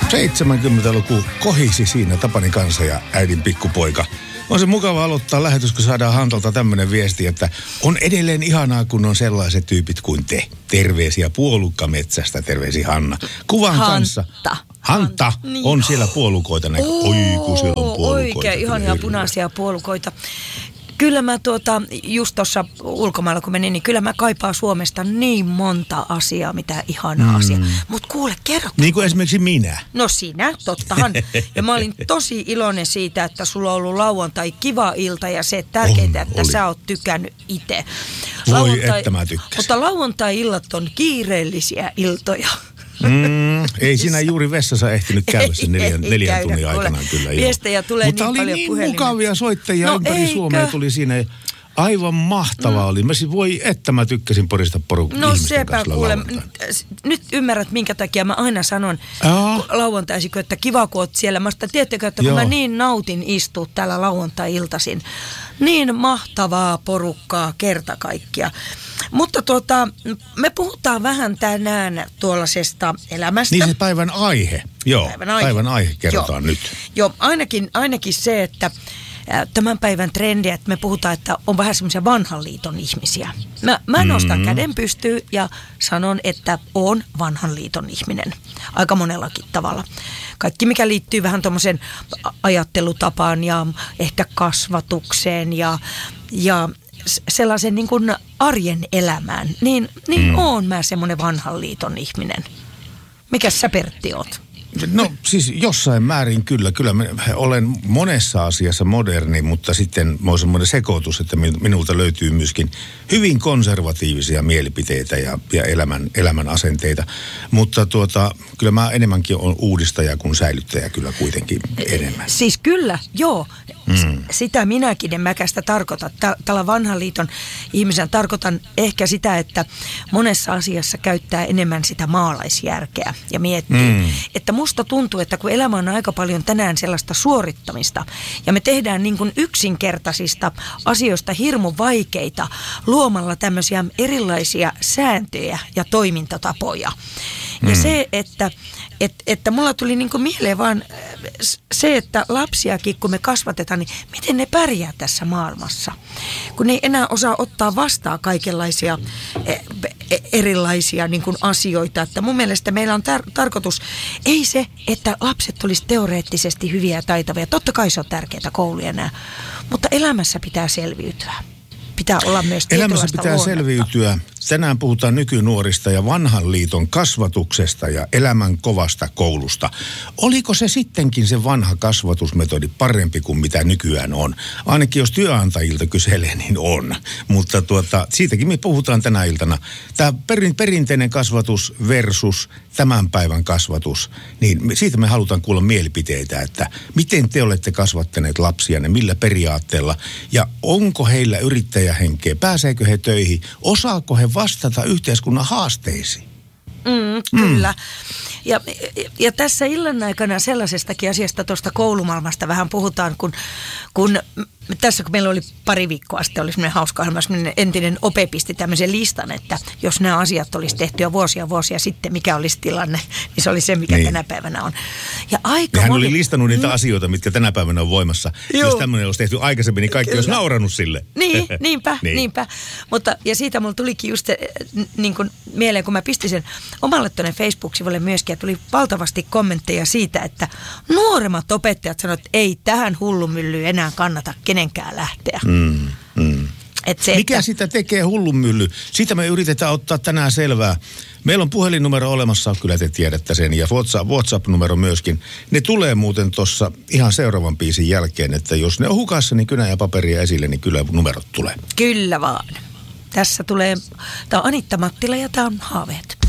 70-luku kohisi siinä Tapani kanssa ja äidin pikkupoika. On se mukava aloittaa lähetys, kun saadaan Hantalta tämmöinen viesti, että on edelleen ihanaa, kun on sellaiset tyypit kuin te. Terveisiä Puolukkametsästä, terveisiä Hanna. Kuvan kanssa. Hanta niin. On siellä puolukoita. Oi, kun siellä on puolukoita. Oikein ihania punaisia puolukoita. Kyllä mä just tuossa ulkomailla kun menin, niin kyllä mä kaipaan Suomesta niin monta asiaa, mitä ihanaa asiaa. Mutta kuule, kerro. Niin kuin esimerkiksi minä. No sinä, tottahan. Ja mä olin tosi iloinen siitä, että sulla on ollut lauantai kiva ilta ja se tärkeintä, että sä oot tykännyt itse. Että mä tykkäsin. Mutta lauantai-illat on kiireellisiä iltoja. Ei siinä juuri vessassa ehtinyt käydä sen neljän tunnin aikana kyllä. Viestejä tulee mutta niin paljon niin puhelimeen. Mukavia soittajia ympäri Suomea tuli siinä. Aivan mahtavaa oli. Voi että mä tykkäsin porista ihmisten kanssa kuule. Nyt ymmärrät, minkä takia mä aina sanon lauantaisin, että kiva kun oot siellä. Mä sitä tiedättekö, että kun mä niin nautin istua täällä lauantai-iltaisin. Niin mahtavaa porukkaa kerta kaikkia. Mutta me puhutaan vähän tänään tuollaisesta elämästä. Niin se päivän aihe. Joo, päivän aihe kerrotaan nyt. Joo, ainakin se, että tämän päivän trendi, että me puhutaan, että on vähän semmoisia vanhan liiton ihmisiä. Mä nostan käden pystyyn ja sanon, että on vanhan liiton ihminen. Aika monellakin tavalla. Kaikki, mikä liittyy vähän tuommoiseen ajattelutapaan ja ehkä kasvatukseen ja sellaisen niin kuin arjen elämään, niin oon mä semmoinen vanhan liiton ihminen. Mikäs sä, Pertti, oot? No siis jossain määrin kyllä olen monessa asiassa moderni, mutta sitten mä oon semmoinen sekoitus, että minulta löytyy myöskin hyvin konservatiivisia mielipiteitä ja elämän asenteita. Mutta kyllä mä enemmänkin olen uudistaja kuin säilyttäjä kyllä kuitenkin enemmän. Siis kyllä, joo. Sitä minäkin en mäkästä tarkoita. Tällä vanhan liiton ihmisen tarkoitan ehkä sitä, että monessa asiassa käyttää enemmän sitä maalaisjärkeä ja miettii, että musta tuntuu, että kun elämä on aika paljon tänään sellaista suorittamista ja me tehdään niin kuin yksinkertaisista asioista hirmu vaikeita luomalla tämmöisiä erilaisia sääntöjä ja toimintatapoja. Ja se, että mulla tuli niin kuin mieleen vaan se, että lapsiakin kun me kasvatetaan, niin miten ne pärjää tässä maailmassa. Kun ne ei enää osaa ottaa vastaan kaikenlaisia erilaisia niin kuin asioita. Että mun mielestä meillä on tarkoitus, ei se, että lapset olisi teoreettisesti hyviä ja taitavia. Totta kai se on tärkeää kouluja nämä, mutta elämässä pitää selviytyä. Pitää olla myös elämässä pitää luonnetta. Selviytyä. Tänään puhutaan nykynuorista ja vanhan liiton kasvatuksesta ja elämän kovasta koulusta. Oliko se sittenkin se vanha kasvatusmetodi parempi kuin mitä nykyään on? Ainakin jos työnantajilta kyselee, niin on. Mutta siitäkin me puhutaan tänä iltana. Tämä perinteinen kasvatus versus tämän päivän kasvatus, niin siitä me halutaan kuulla mielipiteitä, että miten te olette kasvattaneet lapsianne, millä periaatteella ja onko heillä yrittäjähenkeä, pääseekö he töihin, osaako he vastata yhteiskunnan haasteisiin? Kyllä. Ja tässä illan aikana sellaisestakin asiasta tuosta koulumaailmasta vähän puhutaan, kun tässä kun meillä oli pari viikkoa sitten, oli semmoinen hauska ohjelma, semmoinen entinen Ope pisti tämmöisen listan, että jos nämä asiat olisi tehty jo vuosia sitten, mikä olisi tilanne, niin se oli se, mikä tänä päivänä on. Ja hän oli listannut niitä asioita, mitkä tänä päivänä on voimassa. Jos tämmöinen olisi tehty aikaisemmin, niin kaikki olisi naurannut sille. Niinpä. Ja siitä mulla tulikin just niin kuin mieleen, kun mä pistin sen omalle tuonne Facebook-sivulle myöskin, ja tuli valtavasti kommentteja siitä, että nuoremmat opettajat sanoivat, että ei tähän hullumyllyyn enää kannata kenenkään lähteä. Mikä sitä tekee hullunmylly? Siitä me yritetään ottaa tänään selvää. Meillä on puhelinnumero olemassa, kyllä te tiedätte sen, ja WhatsApp-numero myöskin. Ne tulee muuten tuossa ihan seuraavan biisin jälkeen, että jos ne on hukassa, niin kynä ja paperia esille, niin kyllä numerot tulee. Kyllä vaan. Tässä tulee, tämä on Anitta Mattila ja tämä on Haaveet.